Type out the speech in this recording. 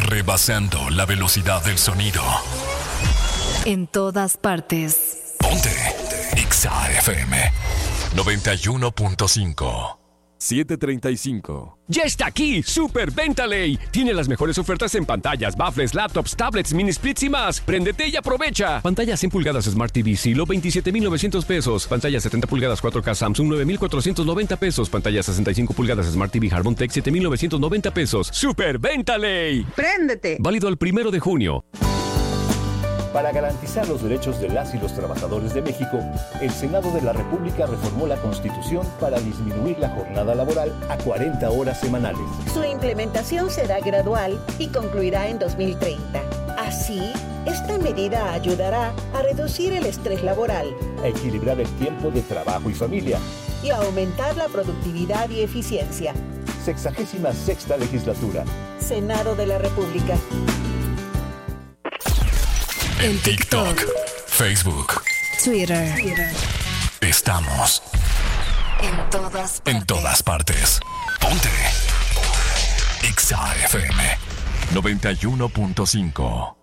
rebasando la velocidad del sonido. En todas partes. Ponte Exa FM 91.5. 7:35. ¡Ya está aquí! ¡Super Ventaley! Tiene las mejores ofertas en pantallas, baffles, laptops, tablets, mini splits y más. ¡Préndete y aprovecha! Pantalla 100 pulgadas Smart TV Silo, 27,900 pesos. Pantalla 70 pulgadas 4K Samsung, 9,490 pesos. Pantalla 65 pulgadas Smart TV Harmon Tech, 7,990 pesos. ¡Super Ventaley! ¡Préndete! Válido al 1 de junio. Para garantizar los derechos de las y los trabajadores de México, el Senado de la República reformó la Constitución para disminuir la jornada laboral a 40 horas semanales. Su implementación será gradual y concluirá en 2030. Así, esta medida ayudará a reducir el estrés laboral, a equilibrar el tiempo de trabajo y familia y a aumentar la productividad y eficiencia. 66ª legislatura. Senado de la República. En TikTok, Facebook, Twitter. Estamos En todas partes. Ponte Exa FM 91.5.